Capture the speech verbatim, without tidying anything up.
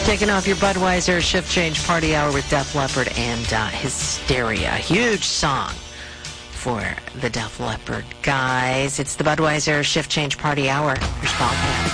Kicking off your Budweiser Shift Change Party Hour with Def Leppard and uh, Hysteria. Huge song for the Def Leppard guys. It's the Budweiser Shift Change Party Hour. Here's Bob.